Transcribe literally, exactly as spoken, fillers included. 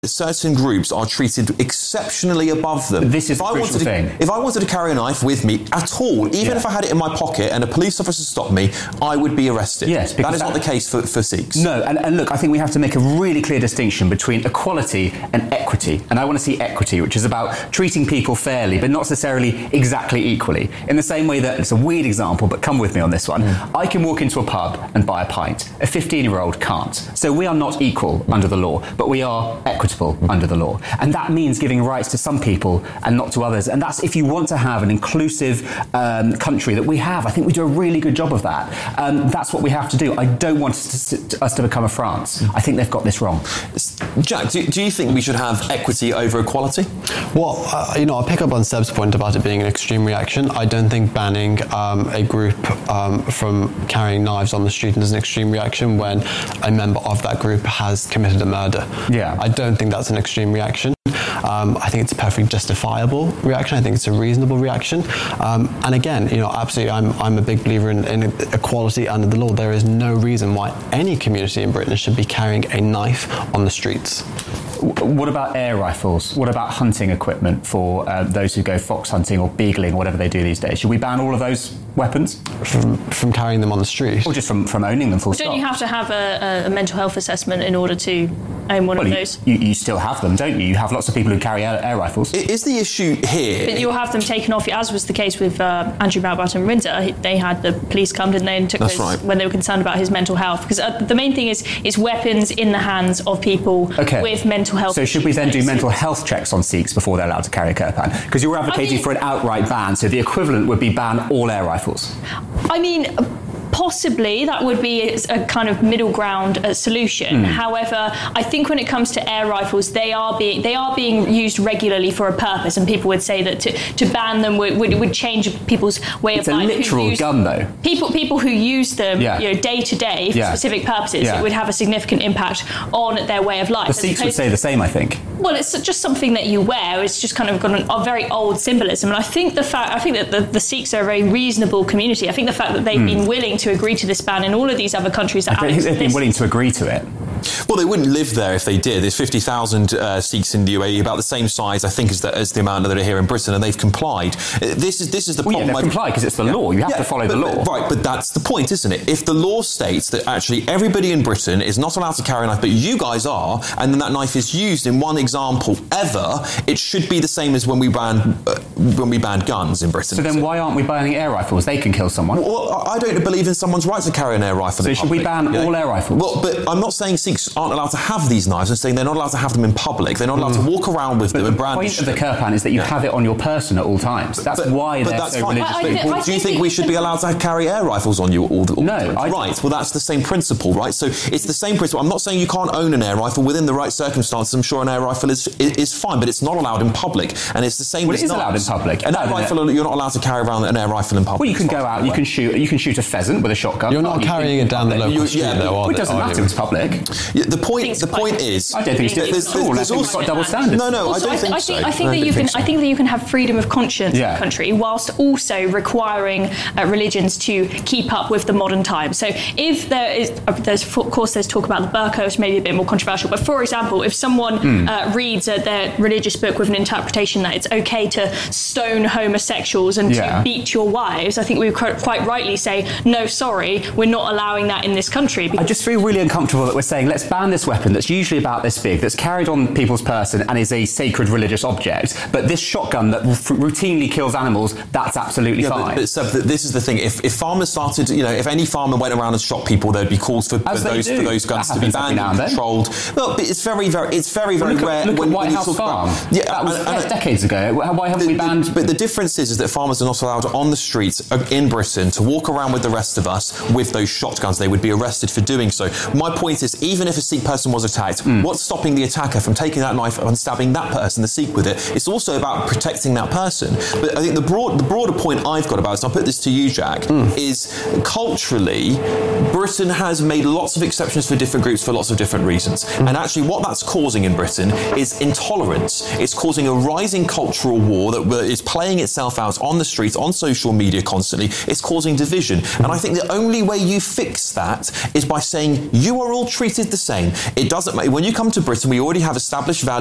certain groups are treated exceptionally above them. This is if the I crucial wanted to, thing. If I wanted to carry a knife with me at all, even yeah. if I had it in my pocket and a police officer stopped me, I would be arrested. Yes, that is that, not the case for, for Sikhs. No, and, and look, I think we have to make a really clear distinction between equality and equity. And I want to see equity, which is about treating people fairly, but not necessarily exactly equally. In the same way that, it's a weird example, but come with me on this one. Mm. I can walk into a pub and buy a pint. A fifteen-year-old can't. So we are not equal under the law, but we are equitable mm. under the law. And that means giving rights to some people and not to others. And that's if you want to have an inclusive um, country that we have. I think we do a really good job of that. Um, that's what we have to do. I don't want us to, us to become a France. I think they've got this wrong. Jack, do, do you think we should have equity over equality? Well, uh, you know, I'll pick up on Seb's point about it being an extreme reaction. I don't think banning um, a group um, from carrying knives on the street is an extreme reaction when a member of that group has committed a murder. Yeah. I don't think that's an extreme reaction. Um, I think it's a perfectly justifiable reaction. I think it's a reasonable reaction. Um, and again, you know, absolutely, I'm, I'm a big believer in, in equality under the law. There is no reason why any community in Britain should be carrying a knife on the streets. What about air rifles? What about hunting equipment for uh, those who go fox hunting or beagling, whatever they do these days? Should we ban all of those weapons? From, from carrying them on the street? Or just from, from owning them full stop? Don't you have to have a, a mental health assessment in order to own one well, of you, those? You, you still have them, don't you? You have lots of people who carry air, air rifles. Is the issue here... But you'll have them taken off you, as was the case with uh, Andrew Mountbatten Windsor. They had the police come, didn't they, and took That's those right. when they were concerned about his mental health. Because uh, the main thing is, is weapons in the hands of people okay. with mental health So should we then do issues. mental health checks on Sikhs before they're allowed to carry a kirpan? Because you're advocating I mean, for an outright ban, so the equivalent would be ban all air rifles. I mean... Possibly that would be a kind of middle ground uh, solution. Mm. However, I think when it comes to air rifles, they are being they are being used regularly for a purpose, and people would say that to, to ban them would, would would change people's way it's of life. It's a literal gun, though. People people who use them, yeah. you know, day to day for yeah. specific purposes, yeah. it would have a significant impact on their way of life. The Sikhs would say the same, I think. Well, it's just something that you wear. It's just kind of got an, a very old symbolism, and I think the fact I think that the, the Sikhs are a very reasonable community. I think the fact that they've mm. been willing to agree to this ban in all of these other countries that I think they've been willing to agree to it. Well, they wouldn't live there if they did. There's fifty thousand uh, Sikhs in the U A E, about the same size, I think, as the, as the amount that are here in Britain, and they've complied. This is this is the well, problem. Yeah, they've complied because it's the yeah. law. You have yeah, to follow but, the law. Right, but that's the point, isn't it? If the law states that actually everybody in Britain is not allowed to carry a knife, but you guys are, and then that knife is used in one example ever, it should be the same as when we banned uh, when we banned guns in Britain. So then why aren't we banning air rifles? They can kill someone. Well, I don't believe in someone's right to carry an air rifle. So in should public. we ban yeah. all air rifles? Well, but I'm not saying Sikhs aren't allowed to have these knives. I'm saying they're not allowed to have them in public. They're not allowed mm. to walk around with but them the and brandish them. The point of the kirpan is that you yeah. have it on your person at all times. That's but, why but they're that's so fine. religiously I, I, important. I Do you think we should be allowed to carry air rifles on you all the all No. the time? I, right. Well, that's the same principle, right? So it's the same principle. I'm not saying you can't own an air rifle within the right circumstances. I'm sure an air rifle is is, is fine, but it's not allowed in public, and it's the same. Well, as it is not. allowed in public. An air rifle, you're not allowed to carry around an air rifle in public. Well, you can go out. You can shoot. You can shoot a pheasant with a shotgun. You're not carrying it down the local street, yeah, though, are It doesn't matter. It's public. Yeah, the point. The point is. I don't think it's cool. I think we've got double standards. No, no, also, I don't I, think I so. think, I think I that you think can. so. I think that you can have freedom of conscience yeah. in the country, whilst also requiring uh, religions to keep up with the modern times. So, if there is, uh, there's of course, there's talk about the burqa, which may be a bit more controversial. But for example, if someone mm. uh, reads uh, their religious book with an interpretation that it's okay to stone homosexuals and yeah. to beat your wives, I think we would quite rightly say, no, sorry, we're not allowing that in this country. I just feel really uncomfortable that we're saying let's ban this weapon that's usually about this big, that's carried on people's person and is a sacred religious object, but this shotgun that r- routinely kills animals, that's absolutely yeah, fine. But, but so this is the thing. If, if farmers started, you know, if any farmer went around and shot people, there'd be calls for, for those do. for those guns that to be banned and controlled. Well, but it's very, very, it's very, very look rare. At, look when, at White when House you talk Farm. About, yeah, that was and, and, decades ago. Why haven't the, we banned? The, but the difference is, is that farmers are not allowed on the streets in Britain to walk around with the rest of us with those shotguns. They would be arrested for doing so. My point is, even if a Sikh person was attacked, mm. what's stopping the attacker from taking that knife and stabbing that person, the Sikh, with it? It's also about protecting that person. But I think the broad, the broader point I've got about it, and I'll put this to you, Jack, mm. is culturally, Britain has made lots of exceptions for different groups for lots of different reasons. Mm. And actually, what that's causing in Britain is intolerance. It's causing a rising cultural war that is playing itself out on the streets, on social media constantly. It's causing division. And I think the only way you fix that is by saying you are all treated treated the same. It doesn't matter. When you come to Britain, we already have established values